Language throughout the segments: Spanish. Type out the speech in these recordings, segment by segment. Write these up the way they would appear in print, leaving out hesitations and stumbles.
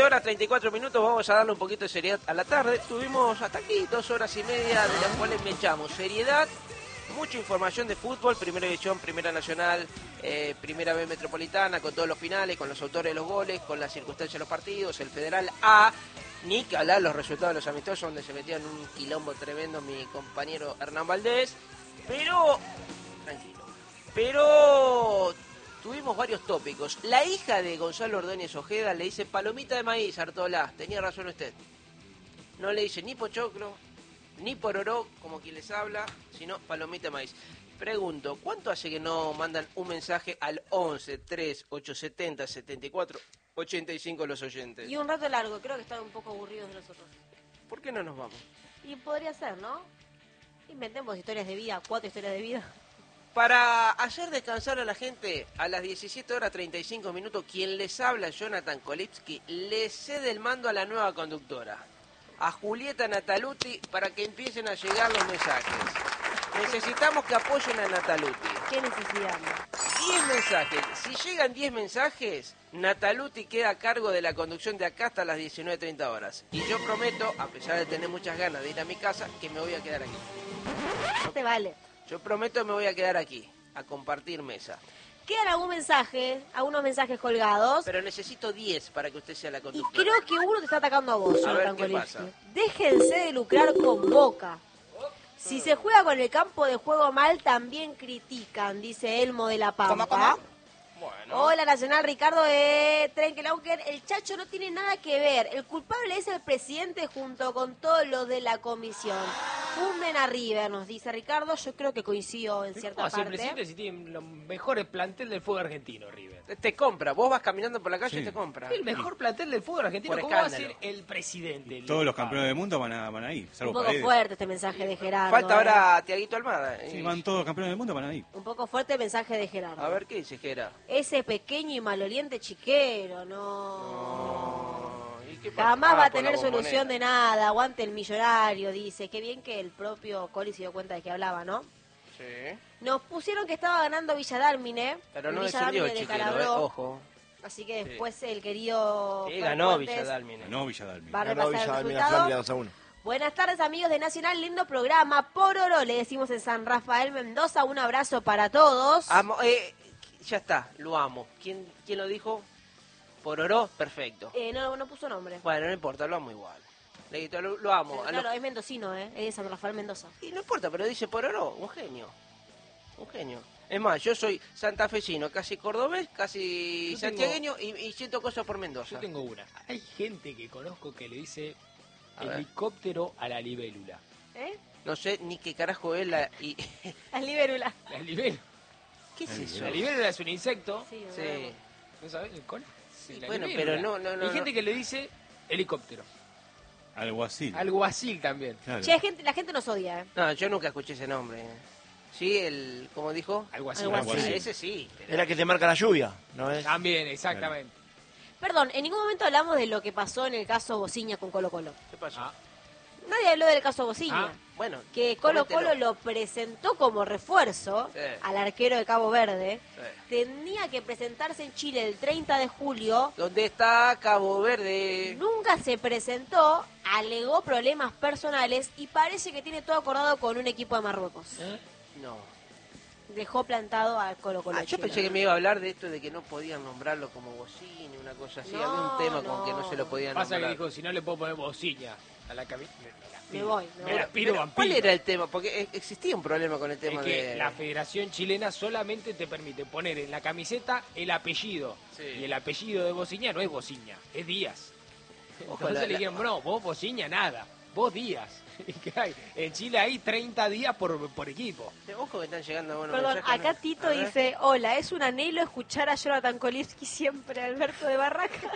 horas 34 minutos, vamos a darle un poquito de seriedad a la tarde. Tuvimos hasta aquí 2 horas y media, de las cuales me echamos seriedad, mucha información de fútbol, Primera División, Primera Nacional, Primera B Metropolitana, con todos los finales, con los autores de los goles, con las circunstancias de los partidos, el Federal A, ni que hablar los resultados de los amistosos, donde se metió en un quilombo tremendo mi compañero Hernán Valdés, pero, tranquilo, pero tuvimos varios tópicos. La hija de Gonzalo Ordóñez Ojeda le dice palomita de maíz, Artola, tenía razón usted, no le dice ni pochoclo, ni pororó, como quien les habla, sino palomita de maíz. Pregunto, ¿cuánto hace que no mandan un mensaje al 11 3 870 74 85 los oyentes? Y un rato largo, creo que están un poco aburridos de nosotros. ¿Por qué no nos vamos? Y podría ser, ¿no? Inventemos historias de vida, 4 historias de vida. Para hacer descansar a la gente, a las 17 horas 35 minutos, quien les habla, Jonathan Kolipsky, le cede el mando a la nueva conductora, a Julieta Nataluti, para que empiecen a llegar los mensajes. Necesitamos que apoyen a Nataluti. ¿Qué necesidad? 10 mensajes. Si llegan 10 mensajes, Nataluti queda a cargo de la conducción de acá hasta las 19:30 horas. Y yo prometo, a pesar de tener muchas ganas de ir a mi casa, que me voy a quedar aquí. Te vale. Yo prometo que me voy a quedar aquí, a compartir mesa. ¿Quedan algún mensaje, algunos mensajes colgados? Pero necesito 10 para que usted sea la Y conductora. creo que uno te está atacando a vos, A ver, Jonathan ¿qué Kolipsky. pasa? Déjense de lucrar con Boca. Si se juega con el campo de juego mal, también critican, dice Elmo de la Pampa. ¿Cómo? Bueno. Hola, Nacional, Ricardo de Trenkelauker. El Chacho no tiene nada que ver. El culpable es el presidente junto con todos los de la comisión. Funden a River, nos dice Ricardo. Yo creo que coincido en cierta ¿Cómo hace el parte. presidente si tiene los mejores plantel del fútbol argentino, River? Te compra, vos vas caminando por la calle y Sí. te compra. El mejor plantel del fútbol argentino, Por ¿cómo va a escándalo. ser el presidente? Todos los campeones del mundo van a ir, Un salvo poco Paredes. fuerte este mensaje de Gerardo. Falta ahora Tiaguito Almada. Sí, van todos los campeones del mundo, van a ir. Un poco fuerte el mensaje de Gerardo. A ver qué dice Gera. Ese pequeño y maloliente chiquero, no. ¿Y qué pasa? Jamás va a por la tener solución bombonera. de nada. Aguante el millonario, dice. Qué bien que el propio Coli se dio cuenta de que hablaba, ¿no? Sí. Nos pusieron que estaba ganando Villadálmine. Pero no el descendió Villadálmine de Chiquero, Calabró. ojo. Así que después el querido... Sí, Fer ganó Fuentes Villadálmine. No, Villadalmi. Va a Ganó repasar el Villadalmine a resultado. Flandria 2-1. Buenas tardes, amigos de Nacional. Lindo programa. Pororo, le decimos en San Rafael Mendoza. Un abrazo para todos. Ya está, lo amo. ¿Quién lo dijo? Pororó, perfecto. No puso nombre. Bueno, no importa, lo amo igual. Lo amo. Pero claro, es mendocino, ¿eh? Es de San Rafael Mendoza. Y no importa, pero dice Pororó, un genio. Un genio. Es más, yo soy santafesino, casi cordobés, casi Yo tengo- santiagueño y siento cosas por Mendoza. Yo tengo una. Hay gente que conozco que le dice A ver. helicóptero a la libélula. ¿Eh? No sé ni qué carajo es la... Y... Las libérulas. La libélula. ¿Qué es eso? La libélula es un insecto. Sí, Sí. ¿No sabes? ¿El col? Sí, la bueno, libélula. pero no. Hay gente que le dice helicóptero. Alguacil. Alguacil también. Claro. Che, la gente nos odia, ¿eh? No, yo nunca escuché ese nombre. Sí, el... ¿Cómo dijo? Alguacil. Alguacil. Ese sí. pero- Es la que te marca la lluvia, ¿no es? También, exactamente. Perdón, en ningún momento hablamos de lo que pasó en el caso Bociña con Colo Colo. ¿Qué pasó? Ah. Nadie habló del caso Bociña. Ah. Bueno, Que Colo coméntelo. Colo lo presentó como refuerzo Sí. al arquero de Cabo Verde. Sí. Tenía que presentarse en Chile el 30 de julio. ¿Dónde está Cabo Verde? Nunca se presentó, alegó problemas personales y parece que tiene todo acordado con un equipo de Marruecos. No. Dejó plantado al Colo Colo. Yo pensé que me iba a hablar de esto de que no podían nombrarlo como bocina, una cosa así. No, Algún tema con no. que no se lo podían Pasa que nombrar. dijo, si no le puedo poner bocilla a la camisa. Me voy. Me la pido Pero, vampiro. ¿cuál era el tema? Porque existía un problema con el tema Es que de... la Federación Chilena solamente te permite poner en la camiseta el apellido. Sí. Y el apellido de Bociña no es Bociña, es Díaz. Ojo, Entonces le dijeron, no, vos Bociña nada, vos Díaz. ¿Y qué hay? En Chile hay 30 días por equipo. Ojo que están llegando buenos Perdón, mensajes, acá ¿no? Tito A ver. dice, hola, es un anhelo escuchar a Jonathan Kolipsky siempre, Alberto de Barraca.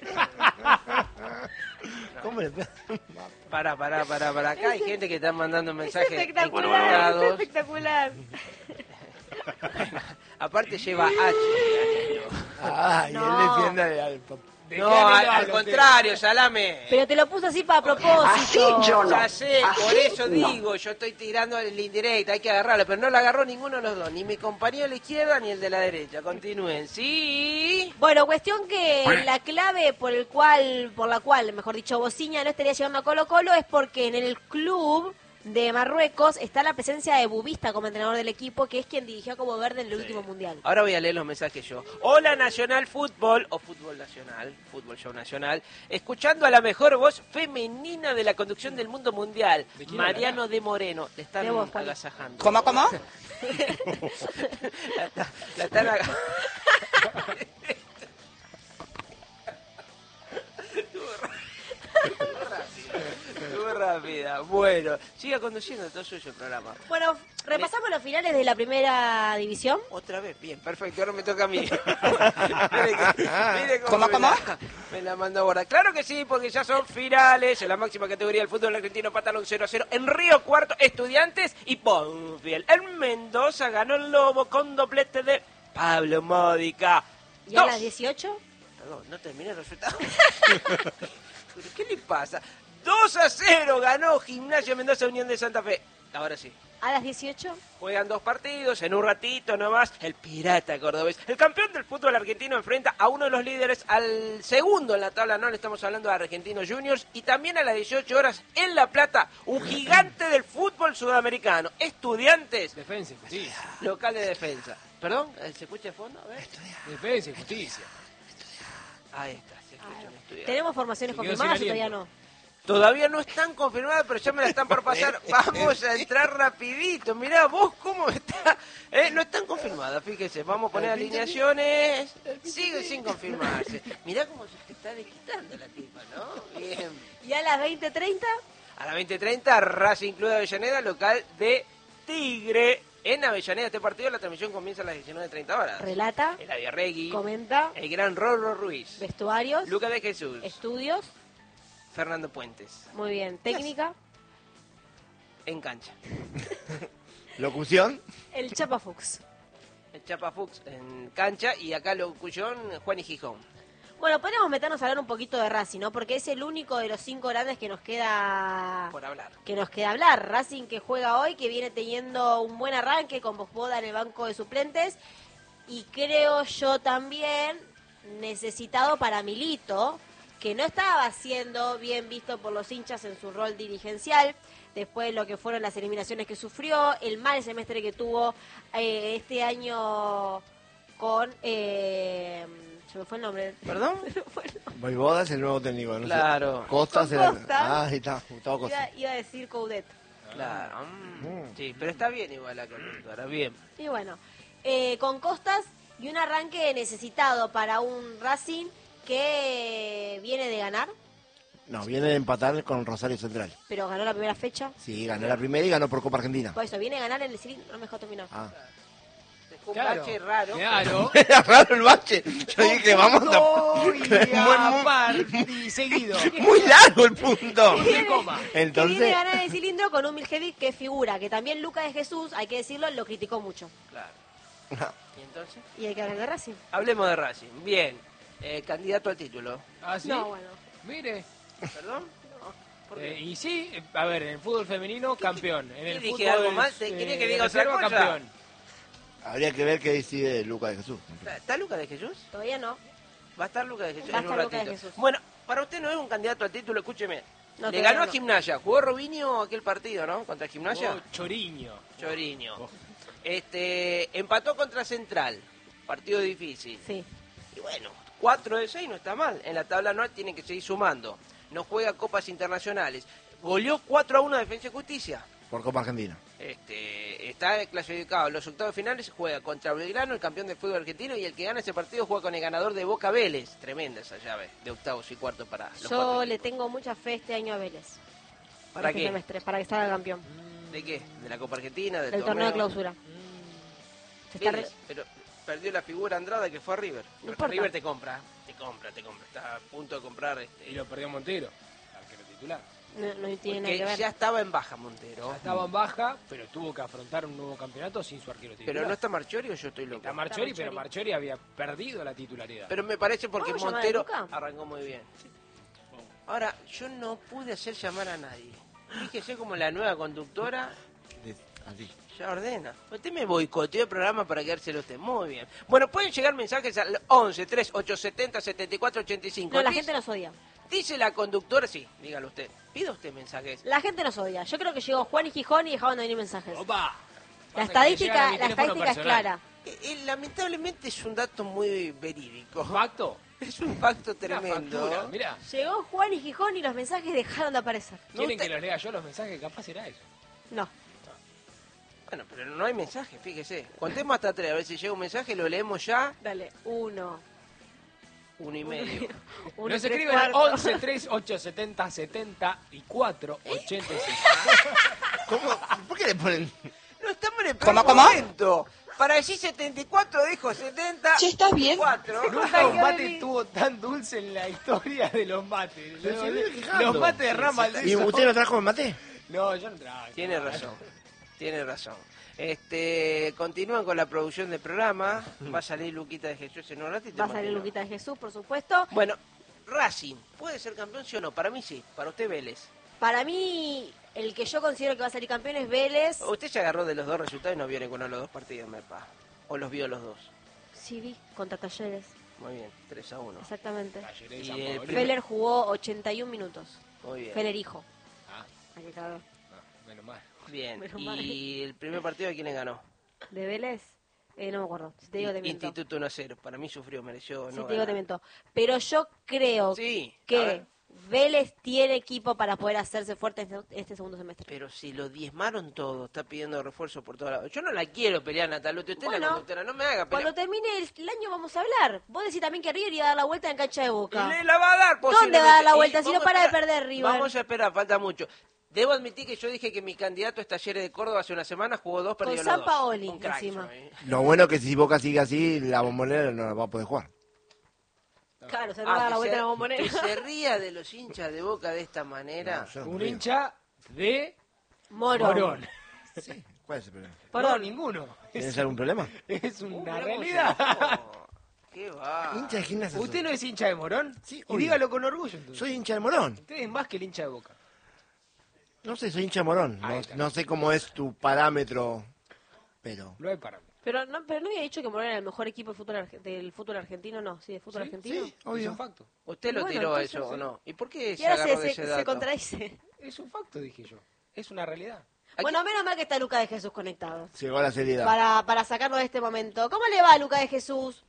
¿Cómo le Pará. Acá hay gente que está mandando Es mensajes espectacular, es encontrados. espectacular. Aparte lleva H, Danilo. Ay, No. él defiende al No, al contrario, Salame. Pero te lo puso así para propósito. Ya sé, por eso digo, yo estoy tirando el indirecto, hay que agarrarlo, pero no lo agarró ninguno de los dos, ni mi compañero de la izquierda ni el de la derecha. Continúen, ¿sí? Bueno, cuestión que la clave por la cual, mejor dicho, Bociña no estaría llegando a Colo-Colo es porque en el club de Marruecos está la presencia de Bubista como entrenador del equipo, que es quien dirigió a Cabo Verde en el último mundial. Ahora voy a leer los mensajes yo. Hola Nacional Fútbol, o Fútbol Nacional, Fútbol Show Nacional, escuchando a la mejor voz femenina de la conducción del mundo mundial, ¿De quién Mariano de Moreno. Te están De vos, Juan. agasajando. ¿Cómo? La están agasajando. Estuvo rápida. Bueno, siga conduciendo todo suyo el programa. Bueno, repasamos los finales de la primera división. Otra vez, bien, perfecto, ahora me toca a mí. Mire ¿Cómo? Me la mandó ahora. Claro que sí, porque ya son finales en la máxima categoría del fútbol argentino, Patalón 0-0. En Río Cuarto, Estudiantes y Banfield. En Mendoza ganó el Lobo con doblete de Pablo Módica. ¿Y a las 18? Perdón, no terminé el resultado. ¿Pero qué le pasa? 2-0 ganó Gimnasia Mendoza Unión de Santa Fe. Ahora sí. ¿A las 18? Juegan 2 partidos, en un ratito nomás, el Pirata Cordobés. El campeón del fútbol argentino enfrenta a uno de los líderes, al segundo en la tabla, no le estamos hablando de Argentinos Juniors, y también a las 18 horas en La Plata, un gigante del fútbol sudamericano. Estudiantes, Defensa y justicia. local de defensa. ¿Perdón? ¿Se escucha de fondo? A ver. Defensa y justicia. Ahí está, se escucha un estudiante. ¿Tenemos formaciones Se quedó confirmadas o sin todavía aliento. no? Todavía no están confirmadas, pero ya me la están por pasar. Vamos a entrar rapidito. Mirá vos cómo está. No están confirmadas, fíjese. Vamos a poner alineaciones. Sigue sin confirmarse. Mirá cómo se te está desquitando la tipa, ¿no? Bien. ¿Y a las 20:30? A las 20:30, Racing Club de Avellaneda, local de Tigre. En Avellaneda, este partido, la transmisión comienza a las 19:30 horas. Relata, El Aviarregui, comenta, el gran Rorro Ruiz, vestuarios, Lucas de Jesús, estudios. Fernando Puentes. Muy bien. Técnica, En cancha. Locución. el Chapa Fuchs. El Chapa Fuchs en cancha y acá locución Juan y Gijón. Bueno, podríamos meternos a hablar un poquito de Racing, ¿no? Porque es el único de los 5 grandes que nos queda Por hablar. hablar. Racing que juega hoy, que viene teniendo un buen arranque con Bosboda en el banco de suplentes. Y creo yo también necesitado para Milito, que no estaba siendo bien visto por los hinchas en su rol dirigencial, después de lo que fueron las eliminaciones que sufrió, el mal semestre que tuvo este año con... se me fue el nombre. ¿Perdón? Voivoda es el nuevo técnico, ¿no? Claro. Costas Con era... Costas. Ah, ahí está, Gustavo Costas. Iba a decir Coudet. Claro. Sí, pero está bien igual la conductora, bien. Y bueno, con Costas y un arranque necesitado para un Racing que viene de ganar, No, viene de empatar con Rosario Central. pero ganó la primera fecha. Sí, ganó la primera y ganó por Copa Argentina. Por eso, viene a ganar en el cilindro, no me dejó terminar. Ah. Un bache raro. Claro. Era raro el bache. Yo dije, vamos a... Y seguido. Muy largo el punto. Sin coma. Que Entonces... viene a ganar en el cilindro con un Miljevic que figura, que también Lucas de Jesús, hay que decirlo, lo criticó mucho. Claro. ¿Y entonces? Y hay que hablar de Racing. Hablemos de Racing. Bien. Candidato al título. ¿Ah, sí? No, bueno. Mire. ¿Perdón? ¿Por qué? Y sí, a ver, en el fútbol femenino, campeón. En el dije? fútbol ¿Algo más? ¿Quería que diga otra reserva, cosa? campeón. Habría que ver qué decide Lucas de Jesús. ¿Está Lucas de Jesús? Todavía no. Va a estar Lucas de Jesús Va a en un estar Lucas de ratito. Jesús. Bueno, para usted no es un candidato al título, escúcheme. No, Le todavía ganó a no. Gimnasia. Jugó Robinho aquel partido, ¿no? Contra Gimnasia. Oh, Choriño. Choriño. Oh. Empató contra Central. Partido difícil. Sí. Y bueno, 4 de 6 no está mal. En la tabla anual tienen que seguir sumando. No juega copas internacionales. Goleó 4-1 a Defensa y Justicia. Por Copa Argentina. Está clasificado. En los octavos finales juega contra Belgrano, el campeón del fútbol argentino, y el que gana ese partido juega con el ganador de Boca Vélez. Tremenda esa llave de octavos y cuartos para los Yo cuatro le equipos. tengo mucha fe este año a Vélez. ¿Para este qué? semestre, para que salga campeón. ¿De qué? ¿De la Copa Argentina? ¿Del Del torneo de clausura. Se está Vélez, pero perdió la figura Andrada que fue a River. No importa. River te compra. Está a punto de comprar. Y lo perdió Montero, arquero titular. No tiene nada Porque que ver. ya estaba en baja Montero. Estaba en baja, pero tuvo que afrontar un nuevo campeonato sin su arquero titular. Pero no está Marchiori o yo estoy loco. Está Marchiori, Está pero Marchiori había perdido la titularidad. Pero me parece porque ¿Vamos a llamar a Montero Luca? arrancó muy bien. Ahora, yo no pude hacer llamar a nadie. Fíjese como la nueva conductora Así. ya ordena. Usted me boicoteó el programa para quedárselo usted. Muy bien. Bueno, pueden llegar mensajes al 11 3870 7485. No, la gente nos odia. Dice la conductora, sí, dígalo usted. Pida usted mensajes. La gente nos odia. Yo creo que llegó Juan y Gijón y dejaban de venir mensajes. ¡Opa! La Pasa que me llegan a estadística, mi la teléfono estadística es personal. clara. Lamentablemente es un dato muy verídico. ¿Facto? Es un facto Una tremendo. factura, mirá. Llegó Juan y Gijón y los mensajes dejaron de aparecer. ¿Quieren que los lea yo los mensajes? Capaz era eso. No. Bueno, pero no hay mensaje, fíjese. Contemos hasta 3, a ver si llega un mensaje, lo leemos ya. Dale, 1. 1,5. Nos escriben al 11 3870 74 86. ¿Cómo? ¿Por qué le ponen? No estamos en el ¿Cómo, peor cómo? momento. Para decir 74 dijo 70. ¿Sí estás bien? 4. Nunca un mate estuvo tan dulce en la historia de los mates. Pero se vive quejando. Los mates de Rama. ¿Y usted no trajo el mate? No, yo no traje. Tiene razón. Tiene razón. Continúan con la producción del programa. Va a salir Luquita de Jesús en un ratito. Va a salir imagino. Luquita de Jesús, por supuesto. Bueno, Racing, ¿puede ser campeón sí o no? Para mí sí. Para usted Vélez. Para mí, el que yo considero que va a salir campeón es Vélez. Usted se agarró de los dos resultados y no vio ninguno de los dos partidos, Mepa. ¿O los vio los dos? Sí, vi, contra Talleres. Muy bien, 3-1. Exactamente. Talleres de Y San el Paolo. Feller jugó 81 minutos. Muy bien. Feller hijo. Ah, Hay que cagar. menos mal. Bien. Menos ¿Y mal. el primer partido de quién le ganó? ¿De Vélez? No me acuerdo. Si te digo, te miento. Instituto 1-0. Para mí sufrió, mereció. Si no te digo, te ganar. miento. Pero yo creo Sí, a que ver. Vélez tiene equipo para poder hacerse fuerte este segundo semestre. Pero si lo diezmaron todo, está pidiendo refuerzo por todos lados. Yo no la quiero pelear, Nataluti. Usted es la Bueno, conductora, no me haga pelear. Cuando termine el año vamos a hablar. Vos decís también que River iba a dar la vuelta en cancha de Boca. Y le la va a dar ¿Dónde posiblemente. va a dar la Y vuelta si no vamos a para de esperar. perder River? Vamos a esperar, falta mucho. Debo admitir que yo dije que mi candidato es Talleres de Córdoba hace una semana, jugó 2, perdió Con los 2. Sampaoli, Un crack encima. soy. Lo bueno es que si Boca sigue así, la Bombonera no la va a poder jugar. Claro, se nos va a dar la vuelta en la bombonera. que se ría de los hinchas de Boca de esta manera. No, yo no Un río. hincha de Morón. Morón. Sí, ¿cuál es el problema? No, ninguno. ¿Tienes algún problema? Es una Mirá cómo realidad. se enojó. ¿Qué va? Hincha de gimnasia. ¿Usted soy. no es hincha de Morón? Sí, Y obvio. dígalo con orgullo entonces. Soy hincha de Morón. Usted es más que el hincha de Boca. No sé, soy hincha de Morón. Ahí No, está. no sé cómo es tu parámetro, pero... No hay para mí. Pero no había dicho que Morón era el mejor equipo del fútbol argentino, no. Sí, del fútbol argentino. Sí, Es obvio. un facto. ¿Usted lo Bueno, tiró entonces, eso o sí. no? ¿Y por qué Y se ahora agarró de ese se dato? contradice. Es un facto, dije yo. Es una realidad. Aquí- Bueno, menos mal que está Luca de Jesús conectado. Llegó a la seriedad. Para sacarlo de este momento. ¿Cómo le va, Luca de Jesús?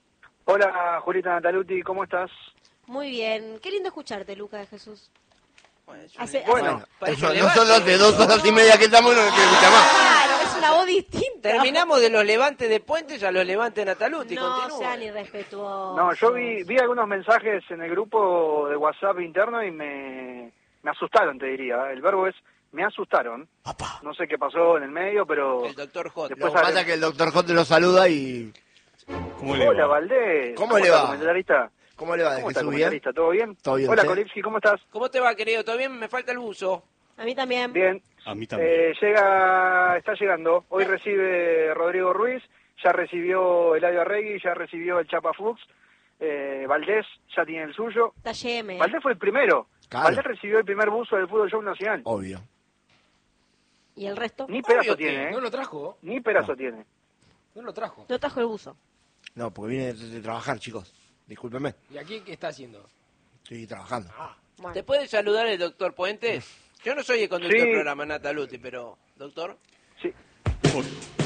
Hola, Julieta Nataluti, ¿cómo estás? Muy bien. Qué lindo escucharte, Luca de Jesús. Bueno, es Hace- un- Bueno, para eso, que no levante. son los de 2 horas y media que estamos, no quiero escuchar más. Claro, es una voz distinta. Terminamos de los levantes de Puentes a los levantes de Nataluti. No Continúe. sean irrespetuosos. No, yo vi algunos mensajes en el grupo de WhatsApp interno y me asustaron, te diría. El verbo es me asustaron. Papá. No sé qué pasó en el medio, pero... El doctor J. Lo Después que pasa es que el doctor J lo saluda y... ¿Cómo le Hola, va? Valdés. ¿Cómo le está, va? comentarista? ¿Cómo le va? ¿De ¿Cómo está, Jesús bien? comentarista? ¿Todo bien? ¿Todo bien, Hola, usted? Kolipski, ¿cómo estás? ¿Cómo te va, querido? ¿Todo bien? Me falta el buzo. A mí también. Bien. A mí también. Está llegando. Hoy recibe Rodrigo Ruiz, ya recibió Eladio Arregui, ya recibió el Chapa Fuchs. Valdés ya tiene el suyo. Está YM. Valdés fue el primero. Claro. Valdés recibió el primer buzo del Fútbol Show Nacional. Obvio. ¿Y el resto? Ni pedazo Obvio que tiene, ¿eh? ¿No lo trajo? Ni pedazo tiene. No lo trajo. No trajo el buzo. No, porque vine de trabajar, chicos. Discúlpenme. ¿Y aquí qué está haciendo? Estoy trabajando. Bueno. ¿Te puede saludar el doctor Puentes? Yo no soy el conductor Sí. del programa, Nataluti, pero... ¿Doctor? Sí. Uy,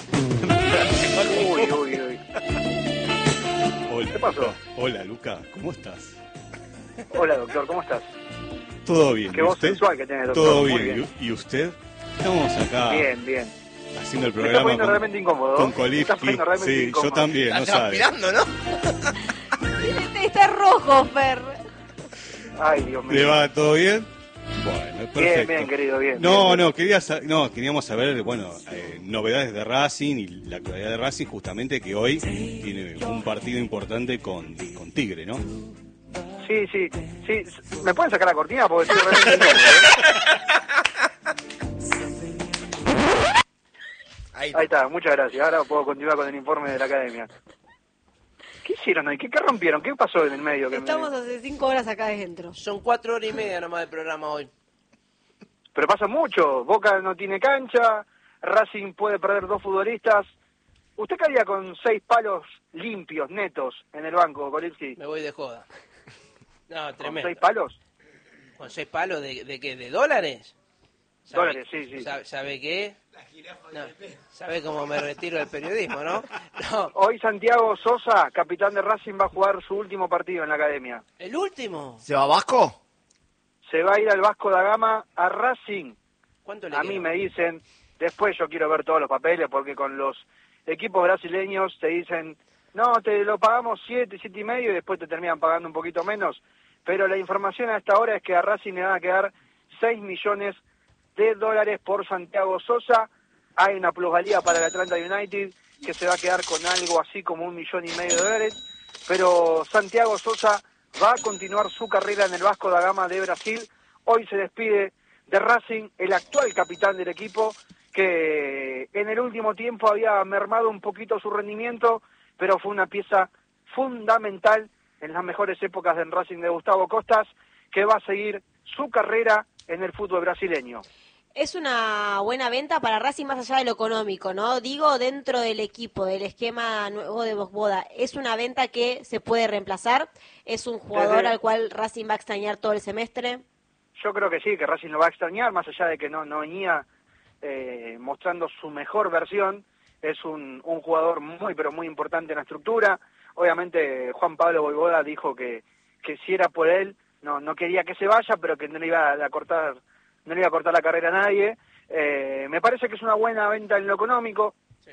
Uy, uy, uy. Hola, ¿Qué pasó? Luca. Hola, Luca. ¿Cómo estás? Hola, doctor, ¿cómo estás? ¿Todo bien? Qué ¿Y voz usted? sensual que tiene, doctor. Todo Muy bien. ¿Y usted? Estamos acá Bien, bien. haciendo el Me está programa poniendo realmente incómodo. con Me está Kolipski. poniendo realmente Sí, incómodo. yo también, no Está sabes. transpirando, ¿no? Está rojo, Fer. Ay, Dios mío. ¿Le va todo bien? Bueno, perfecto. Bien, bien, querido, bien. No, bien. no, queríamos saber, bueno, novedades de Racing y la actualidad de Racing, justamente que hoy tiene un partido importante con Tigre, ¿no? Sí. ¿Me pueden sacar la cortina? Porque estoy realmente incómodo, Ahí está, muchas gracias. Ahora puedo continuar con el informe de la academia. ¿Qué hicieron hoy? ¿Qué rompieron? ¿Qué pasó en el medio? Estamos hace 5 horas acá adentro. Son 4 horas y media nomás de programa hoy. Pero pasa mucho. Boca no tiene cancha, Racing puede perder 2 futbolistas. ¿Usted qué haría con 6 palos limpios, netos, en el banco, Colipsi? Me voy de joda. No, ¿Con tremendo. 6 palos? ¿Con 6 palos de qué? ¿De dólares? Dólares, sí. ¿Sabe qué? No, ¿sabe cómo me retiro del periodismo, no? No. Hoy Santiago Sosa, capitán de Racing, va a jugar su último partido en la academia. ¿El último? ¿Se va a Vasco? Se va a ir al Vasco da Gama a Racing. ¿Cuánto le A queda? mí me dicen, después yo quiero ver todos los papeles, porque con los equipos brasileños te dicen, no, te lo pagamos 7,5 y después te terminan pagando un poquito menos. Pero la información a esta hora es que a Racing le van a quedar 6 millones de dólares por Santiago Sosa. Hay una plusvalía para el Atlanta United que se va a quedar con algo así como 1,5 millones de dólares. Pero Santiago Sosa va a continuar su carrera en el Vasco da Gama de Brasil. Hoy se despide de Racing, el actual capitán del equipo, que en el último tiempo había mermado un poquito su rendimiento, pero fue una pieza fundamental en las mejores épocas del Racing de Gustavo Costas, que va a seguir su carrera en el fútbol brasileño. Es una buena venta para Racing más allá de lo económico, ¿no? Digo, dentro del equipo, del esquema nuevo de Boda, ¿es una venta que se puede reemplazar? ¿Es un jugador al cual Racing va a extrañar todo el semestre? Yo creo que sí, que Racing lo va a extrañar, más allá de que no venía mostrando su mejor versión. Es un jugador muy, pero muy importante en la estructura. Obviamente Juan Pablo Boivoda dijo que si era por él, no quería que se vaya, pero que no le iba a cortar la carrera a nadie. Me parece que es una buena venta en lo económico, sí.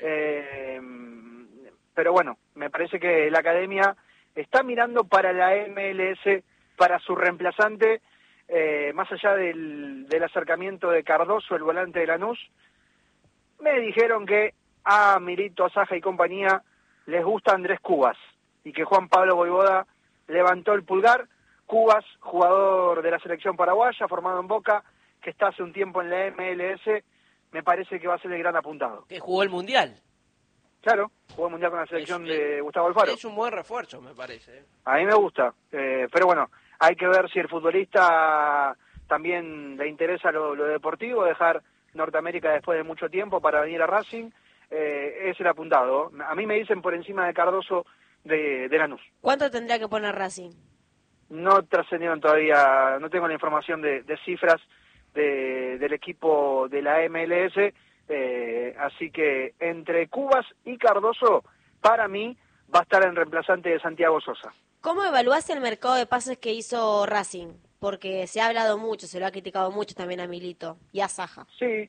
Pero bueno, me parece que la academia está mirando para la MLS, para su reemplazante, más allá del acercamiento de Cardoso, el volante de Lanús. Me dijeron que a Milito, a Saja y compañía les gusta Andrés Cubas, y que Juan Pablo Boivoda levantó el pulgar. Cubas, jugador de la selección paraguaya, formado en Boca, que está hace un tiempo en la MLS, me parece que va a ser el gran apuntado. Que jugó el Mundial. Claro, jugó el Mundial con la selección de Gustavo Alfaro. Es un buen refuerzo, me parece. A mí me gusta, pero bueno, hay que ver si el futbolista también le interesa lo deportivo, dejar Norteamérica después de mucho tiempo para venir a Racing. Es el apuntado. A mí me dicen por encima de Cardoso de Lanús. ¿Cuánto tendría que poner Racing? No trascendieron todavía, no tengo la información de cifras del equipo de la MLS, así que entre Cubas y Cardoso, para mí, va a estar en reemplazante de Santiago Sosa. ¿Cómo evaluás el mercado de pases que hizo Racing? Porque se ha hablado mucho, se lo ha criticado mucho también a Milito y a Saja. Sí,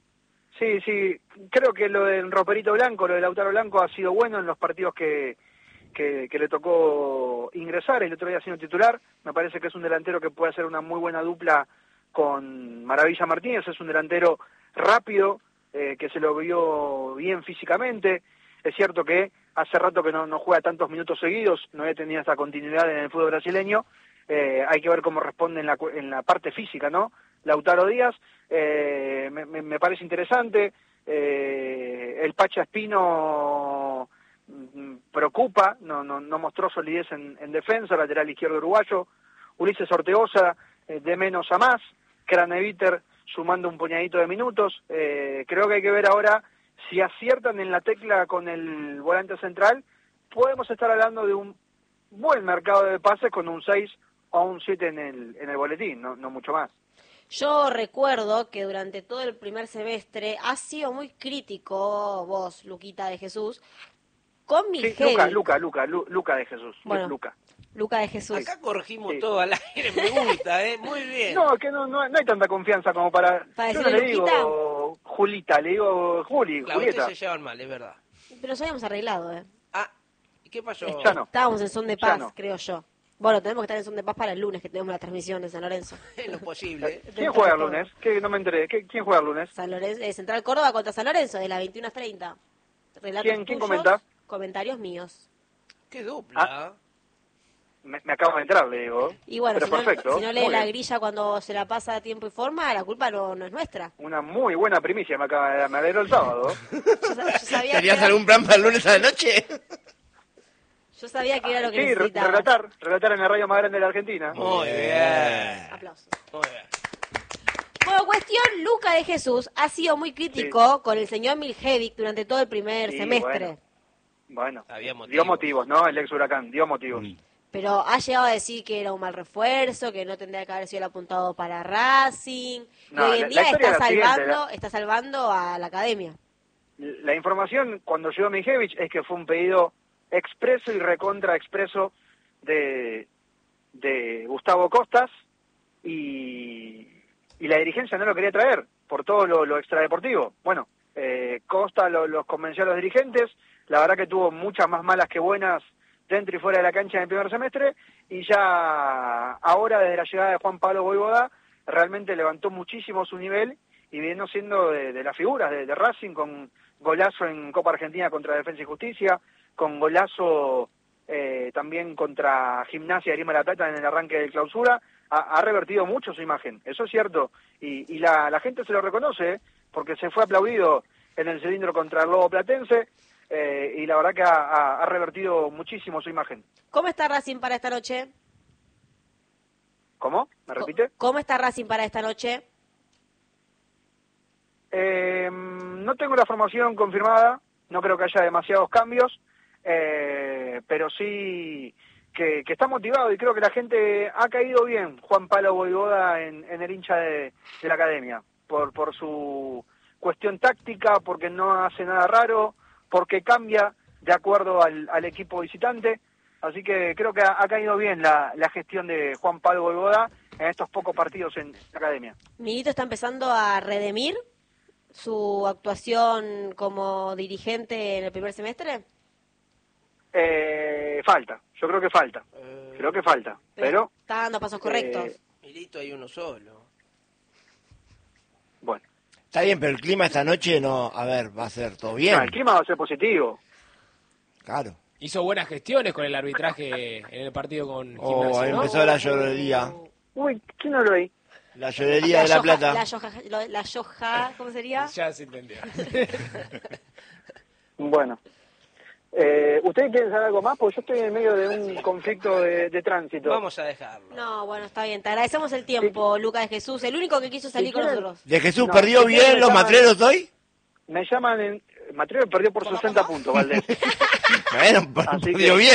creo que lo del Roperito Blanco, lo de Lautaro Blanco ha sido bueno en los partidos que le tocó ingresar, el otro día siendo titular. Me parece que es un delantero que puede hacer una muy buena dupla con Maravilla Martínez. Es un delantero rápido, que se lo vio bien físicamente. Es cierto que hace rato que no juega tantos minutos seguidos, no había tenido esta continuidad en el fútbol brasileño. Hay que ver cómo responde en la parte física, ¿no? Lautaro Díaz, me parece interesante. El Pacha Espino preocupa, no mostró solidez en defensa, lateral izquierdo uruguayo. Ulises Ortegoza, de menos a más. Craneviter sumando un puñadito de minutos. Creo que hay que ver ahora si aciertan en la tecla con el volante central. Podemos estar hablando de un buen mercado de pases con un 6 o un 7 en el boletín, no mucho más. Yo recuerdo que durante todo el primer semestre has sido muy crítico vos, Luquita de Jesús, con Miguel. Sí, Luca de Jesús. Bueno, Luca de Jesús. Acá corregimos todo al aire, me gusta, muy bien. No, que no hay tanta confianza como para yo no le digo Julita, le digo Claro, Julieta. ustedes se llevan mal, es verdad. Pero nos habíamos arreglado, Ah, ¿y qué pasó? Ya no. Estábamos en son de paz, no. Creo yo. Bueno, tenemos que estar en son de paz para el lunes, que tenemos la transmisión de San Lorenzo. Es lo posible. ¿Quién juega el lunes? Que no me enteré. ¿Quién juega el lunes? San Lorenzo, Central Córdoba contra San Lorenzo, de las 21:30. ¿Quién comenta? Comentarios míos. Qué dupla. me acabo de entrar, le digo. Y bueno, pero perfecto. si no lee Muy la bien. grilla cuando se la pasa a tiempo y forma, la culpa no es nuestra. Una muy buena primicia me acaba de dar, me alegró el sábado. Yo sabía ¿Tenías que algún plan para el lunes a la noche? yo sabía que era lo que Sí, necesitaba. relatar en la radio más grande de la Argentina. Muy bien. Aplausos. Muy bien. Bueno, cuestión, Luca de Jesús ha sido muy crítico con el señor Miljevic durante todo el primer Sí, semestre. Bueno, Había dio motivos. motivos, ¿no? El ex Huracán, dio motivos. Pero ha llegado a decir que era un mal refuerzo, que no tendría que haber sido el apuntado para Racing. No, y hoy en la día historia está es la siguiente, está salvando a la academia. La información cuando llegó Mijevich es que fue un pedido expreso y recontra expreso de Gustavo Costas y la dirigencia no lo quería traer por todo lo extradeportivo. Bueno, Costa los convenció a los dirigentes, la verdad que tuvo muchas más malas que buenas dentro y fuera de la cancha en el primer semestre, y ya ahora desde la llegada de Juan Pablo Voivoda realmente levantó muchísimo su nivel y vino siendo de las figuras de Racing, con golazo en Copa Argentina contra Defensa y Justicia, con golazo también contra Gimnasia de Grima de la Plata en el arranque de clausura. Ha revertido mucho su imagen, eso es cierto, y la gente se lo reconoce, porque se fue aplaudido en el cilindro contra el Lobo Platense, y la verdad que ha revertido muchísimo su imagen. ¿Cómo está Racing para esta noche? ¿Cómo? ¿Me repite? ¿Cómo está Racing para esta noche? No tengo la formación confirmada, no creo que haya demasiados cambios, pero sí que está motivado, y creo que la gente ha caído bien Juan Pablo Voivoda en el hincha de la academia, por su cuestión táctica, porque no hace nada raro, porque cambia de acuerdo al equipo visitante, así que creo que ha caído bien la gestión de Juan Pablo Voivoda en estos pocos partidos en la academia. ¿Milito está empezando a redimir su actuación como dirigente en el primer semestre? Falta, yo creo que falta, pero está dando pasos correctos. Milito hay uno solo. bueno. Está bien, pero el clima esta noche no, a ver, va a ser todo bien. No, el clima va a ser positivo. Claro. Hizo buenas gestiones con el arbitraje en el partido con Oh, Gimnasia, ahí ¿no? empezó la llorería. Uy, ¿quién habló ahí? La llorería de La Plata. La Yoja, ¿cómo sería? Ya se entendió. Bueno. ¿Ustedes quieren saber algo más? Porque yo estoy en medio de un conflicto de tránsito. Vamos a dejarlo. No, bueno, está bien. Te agradecemos el tiempo, Luca de Jesús, el único que quiso salir con quieren- nosotros. ¿De Jesús No, perdió si bien quieren me los llaman- matreros hoy? Me llaman en... Mateo perdió por 60 puntos, Valdés. Bueno, Así perdió que- bien.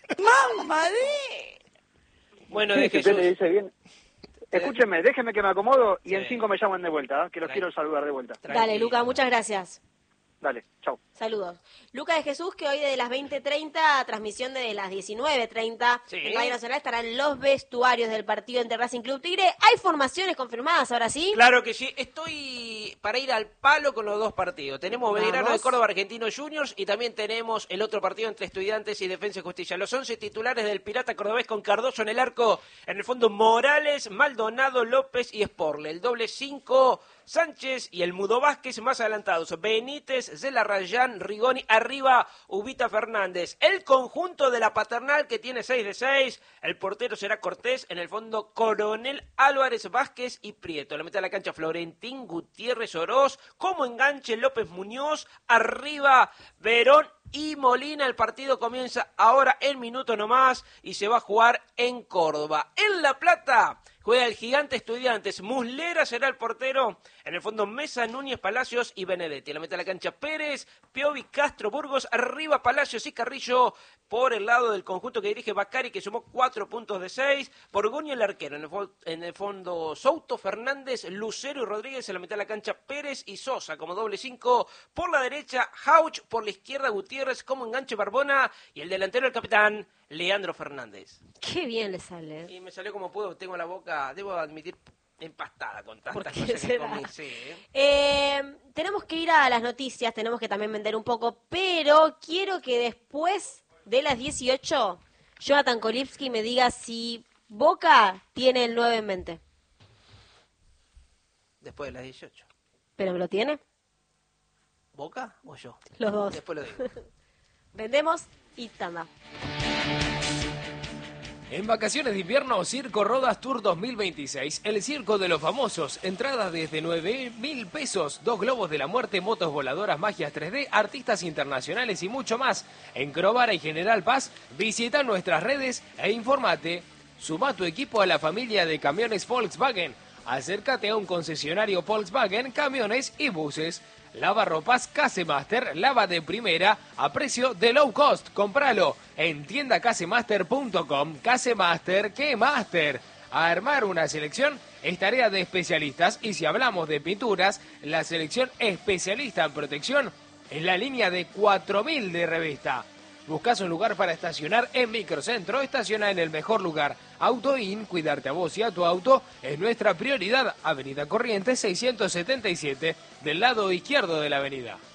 Bueno, Sí, de si usted Jesús. le dice bien. Escúchenme, déjenme que me acomodo y Sí. en 5 me llaman de vuelta, que los Tranquilo. quiero saludar de vuelta. Dale, Tranquilo. Luca, muchas gracias. Dale, chau. Saludos. Luca de Jesús, que hoy desde las 20:30, a transmisión de las 19:30, Sí. en Radio Nacional estarán los vestuarios del partido entre Racing Club Tigre. ¿Hay formaciones confirmadas ahora sí? Claro que sí, estoy para ir al palo con los dos partidos. Tenemos Vamos. Belgrano de Córdoba Argentino Juniors y también tenemos el otro partido entre Estudiantes y Defensa y Justicia. Los 11 titulares del Pirata Cordobés con Cardoso en el arco, en el fondo Morales, Maldonado, López y Sporle. El doble 5, Sánchez y el Mudo Vázquez más adelantados. Benítez, Zelarrayán, Rigoni, arriba Ubita Fernández. El conjunto de la Paternal que tiene 6 de 6. El portero será Cortés, en el fondo Coronel, Álvarez, Vázquez y Prieto. En la mitad de la cancha Florentín, Gutiérrez, Oroz. Como enganche López Muñoz, arriba Verón y Molina. El partido comienza ahora en minuto nomás y se va a jugar en Córdoba. En La Plata juega el Gigante Estudiantes. Muslera será el portero. En el fondo Mesa, Núñez, Palacios y Benedetti. En la mitad de la cancha Pérez, Piovi, Castro, Burgos. Arriba Palacios y Carrillo. Por el lado del conjunto que dirige Bacari, que sumó 4 puntos de 6. Borgoño el arquero. En el fondo Souto, Fernández, Lucero y Rodríguez. En la mitad de la cancha Pérez y Sosa como doble 5. Por la derecha Jauch. Por la izquierda Gutiérrez como enganche Barbona. Y el delantero el capitán Leandro Fernández. Qué bien le sale. Y me salió como puedo, tengo la boca, debo admitir, empastada con ¿Por tantas qué cosas que será? comí. Sí, ¿eh? Tenemos que ir a las noticias, tenemos que también vender un poco, pero quiero que después de las 18, Jonathan Kolipski me diga si Boca tiene el 9 en mente. Después de las 18. ¿Pero me lo tiene? ¿Boca o yo? Los dos. Después lo digo. Vendemos y tanda. En vacaciones de invierno, Circo Rodas Tour 2026, el circo de los famosos, entradas desde 9.000 pesos, 2 globos de la muerte, motos voladoras, magias 3D, artistas internacionales y mucho más. En Crovara y General Paz, visita nuestras redes e informate. Suma tu equipo a la familia de camiones Volkswagen. Acércate a un concesionario Volkswagen, camiones y buses. Lavarropas Casemaster, lava de primera a precio de low cost. Cómpralo en tiendacasemaster.com. Casemaster, ¿qué master? A armar una selección es tarea de especialistas y si hablamos de pinturas, la selección especialista en protección es la línea de 4000 de Revista. ¿Buscas un lugar para estacionar en Microcentro? Estaciona en el mejor lugar. AutoIn, cuidarte a vos y a tu auto es nuestra prioridad. Avenida Corrientes 677, del lado izquierdo de la avenida.